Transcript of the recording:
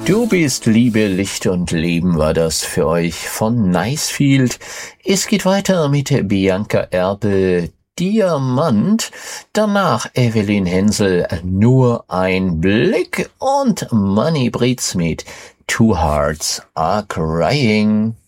Du bist Liebe, Licht und Leben war das für euch von Nicefield. Es geht weiter mit Bianca Erpel, Diamant. Danach Evelyn Hensel, Nur ein Blick und Manny Britz mit Two Hearts Are Crying.